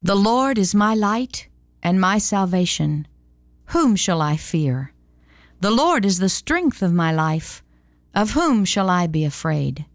The Lord is my light and my salvation. Whom shall I fear? The Lord is the strength of my life. Of whom shall I be afraid?